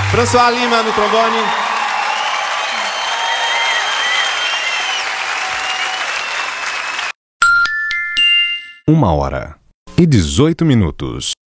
François Lima no trombone. Uma hora e 18 minutos.